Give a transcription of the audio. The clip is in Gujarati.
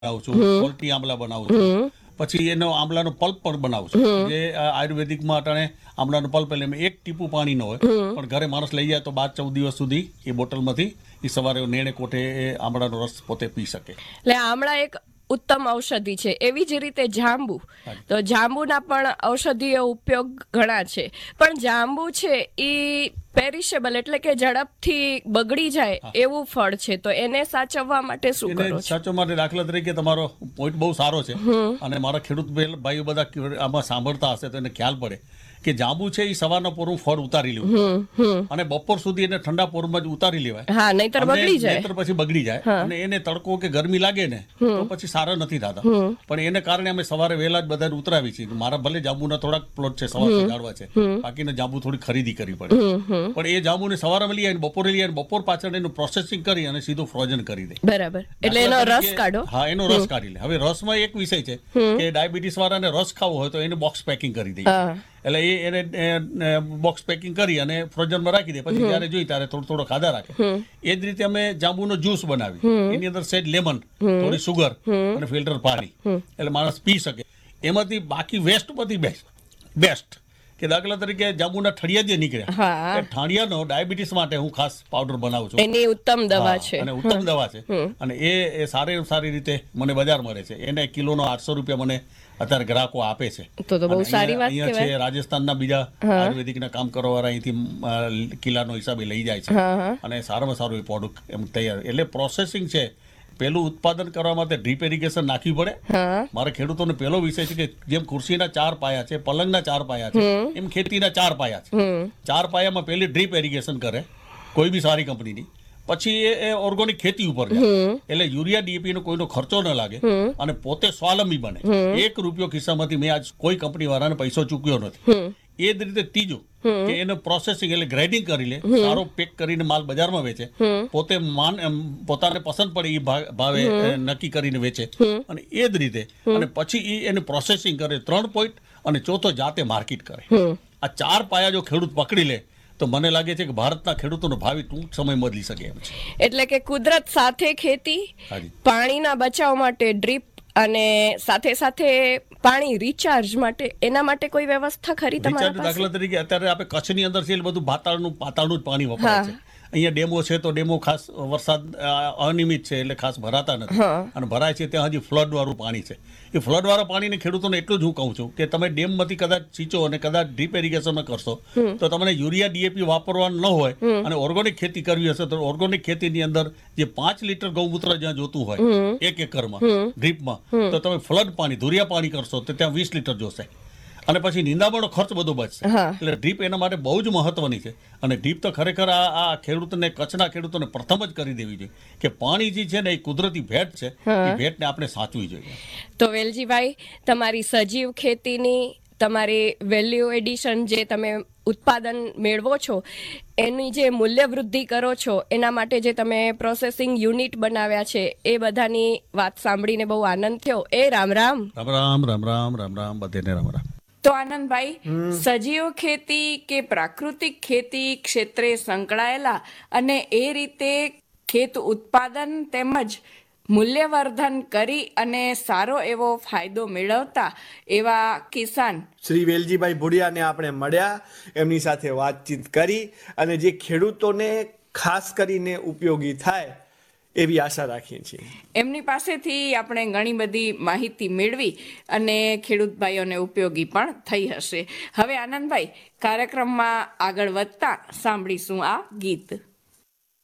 બનાવું છું, સોલ્ટી આમલા બનાવું છું, પછી એનો આમલાનો પલ્પ પણ બનાવું છું. જે આયુર્વેદિકમાં અટાણે આમલાનો પલ્પ એટલે એમાં એક ટીપું પાણી ન હોય, પણ ઘરે માણસ લઈ જાય તો 12-14 દિવસ સુધી એ બોટલમાંથી એ સવારે નેણે કોઠે એ આમળાનો રસ પોતે પી શકે. એટલે આમળા એક ઉત્તમ ઔષધિ છે. એવી જ રીતે જાંબુ, તો જાંબુના પણ ઔષધીય ઉપયોગ ઘણા છે, પણ જાંબુ છે એ પેરિશેબલ એટલે કે ઝડપથી બગડી જાય એવું ફળ છે, તો એને સાચવવા માટે શું કરો છો? સાચવવા માટે દાખલા તરીકે તમારો પોઈન્ટ બહુ સારો છે, અને મારા ખેડૂત ભાઈઓ બધા આમાં સાંભળતા હશે તો એને ખ્યાલ પડે કે જાંબુ છે એ સવારના પોરું ફળ ઉતારી લેવું અને બપોર સુધી એને ઠંડા પોરમાં જ ઉતારી લેવાય. હા, નહીતર બગડી જાય. નહીતર પછી બગડી જાય અને એને તડકો કે ગરમી લાગે ને તો પછી સારા નથી થતા. પણ એને કારણે અમે સવારે વહેલા જ બધાને ઉતરાવી છીએ. મારા ભલે જાંબુના થોડાક પ્લોટ છે, સવારથી ગાળવા છે, બાકીના જાંબુ થોડી ખરીદી કરવી પડે. પણ એ જાંબુને સવારે લઈ આવીને બપોરે લઈ આવીને બપોર પાછળ એનું પ્રોસેસિંગ કરી અને સીધું ફ્રોઝન કરી દે. બરાબર, એટલે એનો રસ કાઢો. હા, એનો રસ કાઢી લે. હવે રસમાં એક વિષય છે કે ડાયાબિટીસ વાળાને રસ ખાવો હોય તો એને બોક્સ પેકિંગ કરી દઈએ. એટલે એને બોક્સ પેકિંગ કરી અને ફ્રોઝનમાં રાખી દે. પછી જ્યારે જોઈ ત્યારે થોડો ખાધા રાખે. એ જ રીતે અમે જાંબુનો જ્યુસ બનાવી, એની અંદર સેજ લેમન, થોડી સુગર અને ફિલ્ટર પાણી, એટલે માણસ પી શકે. એમાંથી બાકી વેસ્ટ બધી બેસ્ટ કે દાખલા તરીકે જાંબુના ઠળિયા જે નીકળ્યા, એ ઠળિયાનો ડાયાબિટીસ માટે હું ખાસ પાવડર બનાવું છું. એની ઉત્તમ દવા છે અને ઉત્તમ દવા છે, અને એ સારી રીતે મને બજાર મળે છે. એને કિલોનો 800 રૂપિયા મને અત્યારે ગ્રાહકો આપે છે. તો બહુ સારી વાત અહીંયા છે રાજસ્થાનના બીજા આયુર્વેદિકના કામ કરવાવાળા અહીંથી કિલ્લાનો હિસાબે લઈ જાય છે, અને સારામાં સારું એ પ્રોડક્ટ એમ તૈયાર. એટલે પ્રોસેસિંગ છે. પેલું ઉત્પાદન કરવા માટે ડ્રીપ ઇરિગેશન નાખવી પડે. મારા ખેડૂતોનો પહેલો વિષય છે કે જેમ ખુરશીના 4 પાયા છે, પલંગના 4 પાયા છે, એમ ખેતીના 4 પાયા છે. 4 પાયામાં પહેલી ડ્રીપ ઇરિગેશન કરે કોઈ બી સારી કંપનીની, પછી એ ઓર્ગોનિક ખેતી ઉપર જાય. એટલે યુરિયા ડીએપી નો કોઈનો ખર્ચો ન લાગે અને પોતે સ્વાવલંબી બને. 1 રૂપિયો ખિસ્સામાંથી મેં આજ કોઈ કંપની વાળાને પૈસો ચૂક્યો નથી. એ જ રીતે ત્રીજું કે એને પ્રોસેસિંગ એટલે ગ્રેડિંગ કરી લે, સારો પેક કરીને માલ બજારમાં વેચે, પોતે પોતાને પસંદ પડે એ ભાવે નક્કી કરીને વેચે, અને એ જ રીતે અને પછી એને પ્રોસેસિંગ કરે 3 પોઈન્ટ, અને ચોથો જાતે માર્કેટ કરે. આ 4 પાયા જો ખેડૂત પકડી લે તો મને લાગે છે કે ભારતના ખેડૂતોનો ભાવિ ટૂંક સમયમાં બદલી શકે એમ છે. એટલે કે કુદરત સાથે ખેતી, પાણીના બચાવ માટે ડ્રીપ, અને સાથે પાણી રિચાર્જ માટે એના માટે કોઈ વ્યવસ્થા ખરી તમારા પાસે? દાખલા તરીકે અત્યારે આપણે કચ્છની અંદર છે બધું પાતાળનું જ પાણી વપરાય છે. અહીંયા ડેમો છે તો ડેમો ખાસ વરસાદ અનિયમિત છે એટલે ખાસ ભરાતા નથી, અને ભરાય છે ત્યાં હજી ફ્લડ વાળું પાણી છે. એ ફ્લડ વાળા પાણીને ખેડૂતોને એટલું જ હું કહું છું કે તમે ડેમમાંથી કદાચ સિંચો અને કદાચ ડ્રીપ ઇરિગેશન કરશો તો તમને યુરિયા ડીએપી વાપરવાનું ન હોય અને ઓર્ગોનિક ખેતી કરવી હશે તો ઓર્ગોનિક ખેતીની અંદર જે 5 લીટર ગૌમૂત્ર જ્યાં જોતું હોય 1 એકરમાં ડ્રીપમાં, તો તમે ફ્લડ પાણી ધુરિયા પાણી કરશો તો ત્યાં 20 લીટર જોશે, અને પછી નિંદામણનો ખર્ચ બધો બચશે. એટલે ડ્રીપ એના માટે બહુ જ મહત્વની છે, અને ડ્રીપ તો ખરેખર આ ખેડૂતને, કચ્છના ખેડૂતોને પ્રથમ જ કરી દેવી જોઈએ કે પાણી જે છે ને એ કુદરતી ભેટ છે, એ ભેટને આપણે સાચવી જોઈએ. તો વેલજીભાઈ, તમારી સજીવ ખેતીની, તમારી વેલ્યુ એડિશન જે તમે ઉત્પાદન મેળવો છો એની જે મૂલ્ય વૃદ્ધિ કરો છો, એના માટે જે તમે પ્રોસેસિંગ યુનિટ બનાવ્યા છે, એ બધાની વાત સાંભળીને બહુ આનંદ થયો. એ રામ રામ. બધેને રામ રામ. તો આનંદભાઈ, સજીવ ખેતી કે પ્રાકૃતિક ખેતી ક્ષેત્રે સંકળાયેલા અને એ રીતે ખેત ઉત્પાદન તેમજ મૂલ્યવર્ધન કરી અને સારો એવો ફાયદો મેળવતા એવા કિસાન શ્રી વેલજીભાઈ ભુડિયાને આપણે મળ્યા, એમની સાથે વાતચીત કરી અને જે ખેડૂતોને ખાસ કરીને ઉપયોગી થાય એવી આશા રાખીએ છીએ. એમની પાસેથી આપણે ઘણી બધી માહિતી મેળવી અને ખેડૂત ભાઈઓને ઉપયોગી પણ થઈ હશે. હવે આનંદભાઈ, કાર્યક્રમમાં આગળ વધતા સાંભળીશું આ ગીત.